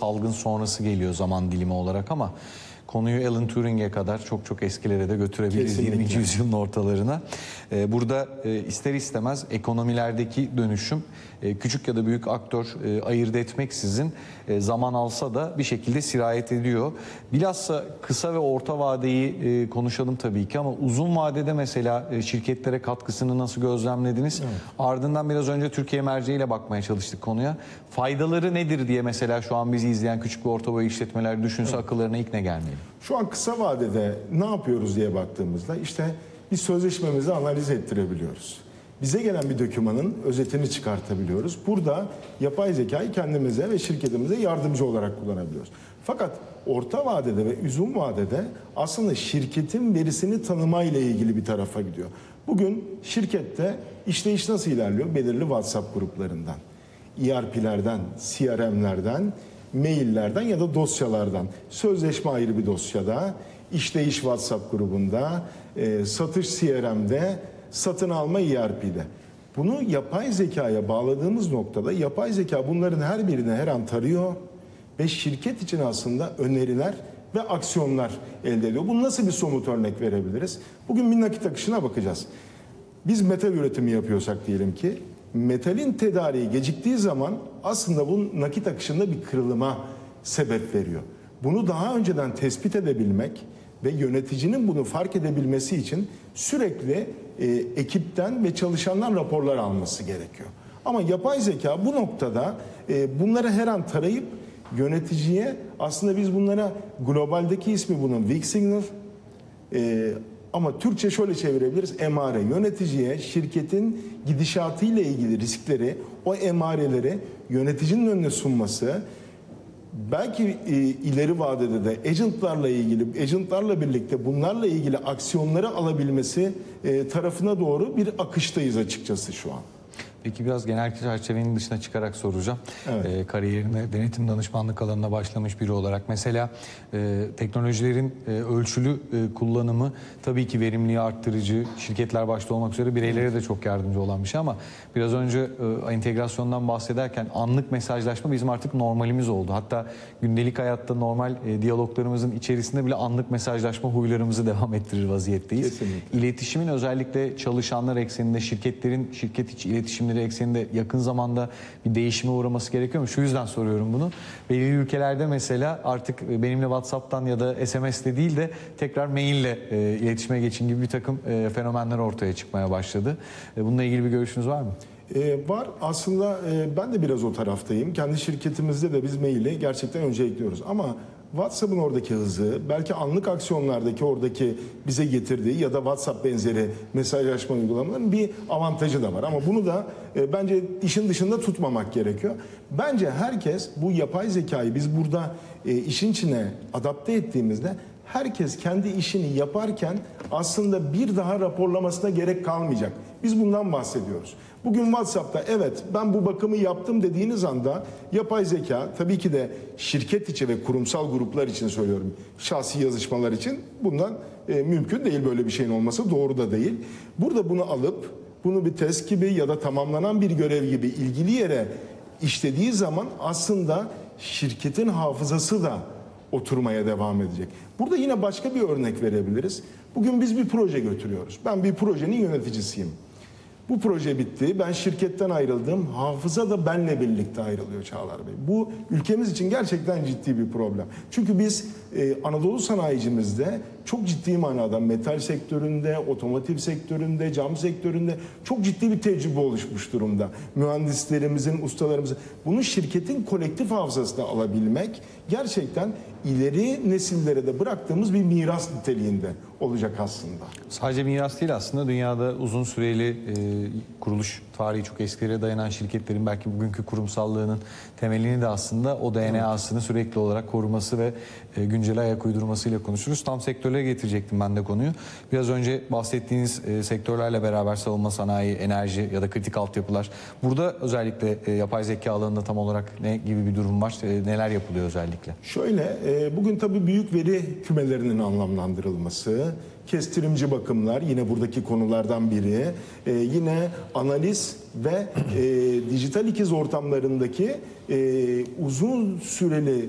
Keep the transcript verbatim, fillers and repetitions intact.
salgın sonrası geliyor zaman dilimi olarak ama konuyu Alan Turing'e kadar çok çok eskilere de götürebiliriz. Kesinlikle. yirminci yüzyılın ortalarına. Ee, burada e, ister istemez ekonomilerdeki dönüşüm e, küçük ya da büyük aktör e, ayırt etmeksizin e, zaman alsa da bir şekilde sirayet ediyor. Bilhassa kısa ve orta vadeyi e, konuşalım tabii ki ama uzun vadede mesela e, şirketlere katkısını nasıl gözlemlediniz? Evet. Ardından biraz önce Türkiye merceğiyle bakmaya çalıştık konuya. Faydaları nedir diye mesela şu an bizi izleyen küçük ve orta boy işletmeler düşünse evet. akıllarına ilk ne gelmeli? Şu an kısa vadede ne yapıyoruz diye baktığımızda işte bir sözleşmemizi analiz ettirebiliyoruz. Bize gelen bir dokümanın özetini çıkartabiliyoruz. Burada yapay zekayı kendimize ve şirketimize yardımcı olarak kullanabiliyoruz. Fakat orta vadede ve uzun vadede aslında şirketin verisini tanımayla ilgili bir tarafa gidiyor. Bugün şirkette işleyiş nasıl ilerliyor? Belirli WhatsApp gruplarından, E R P'lerden, C R M'lerden, maillerden ya da dosyalardan. Sözleşme ayrı bir dosyada, işleyiş WhatsApp grubunda, e, satış C R M'de, satın alma E R P'de. Bunu yapay zekaya bağladığımız noktada yapay zeka bunların her birini her an tarıyor ve şirket için aslında öneriler ve aksiyonlar elde ediyor. Bunu nasıl bir somut örnek verebiliriz? Bugün bir nakit akışına bakacağız. Biz metal üretimi yapıyorsak diyelim ki, metalin tedariği geciktiği zaman aslında bu nakit akışında bir kırılıma sebep veriyor. Bunu daha önceden tespit edebilmek ve yöneticinin bunu fark edebilmesi için sürekli e, ekipten ve çalışandan raporlar alması gerekiyor. Ama yapay zeka bu noktada e, bunları her an tarayıp yöneticiye, aslında biz bunlara globaldeki ismi bunun weak signal, e, ama Türkçe şöyle çevirebiliriz: emare. Yöneticiye şirketin gidişatıyla ilgili riskleri, o emareleri yöneticinin önüne sunması, belki e, ileri vadede de agentlarla ilgili, agentlarla birlikte bunlarla ilgili aksiyonları alabilmesi e, tarafına doğru bir akıştayız açıkçası şu an. Peki biraz genel çerçevenin dışına çıkarak soracağım. Evet. E, kariyerine denetim danışmanlık alanına başlamış biri olarak mesela e, teknolojilerin e, ölçülü e, kullanımı tabii ki verimliliği arttırıcı, şirketler başta olmak üzere bireylere de çok yardımcı olan bir şey ama biraz önce e, entegrasyondan bahsederken anlık mesajlaşma bizim artık normalimiz oldu. Hatta gündelik hayatta normal e, diyaloglarımızın içerisinde bile anlık mesajlaşma huylarımızı devam ettirir vaziyetteyiz. Kesinlikle. İletişimin özellikle çalışanlar ekseninde, şirketlerin şirket içi iletişimleri ekseninde yakın zamanda bir değişime uğraması gerekiyor mu? Şu yüzden soruyorum bunu. Belirli ülkelerde mesela artık benimle WhatsApp'tan ya da S M S'te değil de tekrar maille e, iletişime geçin gibi bir takım e, fenomenler ortaya çıkmaya başladı. E, bununla ilgili bir görüşünüz var mı? Ee, var. Aslında e, ben de biraz o taraftayım. Kendi şirketimizde de biz maili gerçekten öncelikliyoruz. Ama WhatsApp'ın oradaki hızı, belki anlık aksiyonlardaki oradaki bize getirdiği ya da WhatsApp benzeri mesajlaşma uygulamalarının bir avantajı da var. Ama bunu da e, bence işin dışında tutmamak gerekiyor. Bence herkes bu yapay zekayı biz burada e, işin içine adapte ettiğimizde herkes kendi işini yaparken aslında bir daha raporlamasına gerek kalmayacak. Biz bundan bahsediyoruz. Bugün WhatsApp'ta evet ben bu bakımı yaptım dediğiniz anda yapay zeka, tabii ki de şirket içi ve kurumsal gruplar için söylüyorum, şahsi yazışmalar için bundan e, mümkün değil, böyle bir şeyin olması doğru da değil. Burada bunu alıp bunu bir test gibi ya da tamamlanan bir görev gibi ilgili yere işlediği zaman aslında şirketin hafızası da oturmaya devam edecek. Burada yine başka bir örnek verebiliriz. Bugün biz bir proje götürüyoruz. Ben bir projenin yöneticisiyim. Bu proje bitti. Ben şirketten ayrıldım. Hafıza da benle birlikte ayrılıyor Çağlar Bey. Bu ülkemiz için gerçekten ciddi bir problem. Çünkü biz e, Anadolu sanayicimizde çok ciddi manada metal sektöründe, otomotiv sektöründe, cam sektöründe çok ciddi bir tecrübe oluşmuş durumda. Mühendislerimizin, ustalarımızın. Bunu şirketin kolektif hafızasına alabilmek gerçekten ileri nesillere de bıraktığımız bir miras niteliğinde olacak aslında. Sadece miras değil, aslında dünyada uzun süreli e, kuruluş tarihi çok eskilere dayanan şirketlerin belki bugünkü kurumsallığının temelini de aslında o D N A'sını sürekli olarak koruması ve e, güncel ayak uydurmasıyla konuşuruz. Tam sektörlere getirecektim ben de konuyu. Biraz önce bahsettiğiniz e, sektörlerle beraber savunma sanayi, enerji ya da kritik altyapılar. Burada özellikle e, yapay zeka alanında tam olarak ne gibi bir durum var? E, neler yapılıyor özellikle? Şöyle, e, bugün tabii büyük veri kümelerinin anlamlandırılması, kestirimci bakımlar yine buradaki konulardan biri. E, yine analiz ve e, dijital ikiz ortamlarındaki e, uzun süreli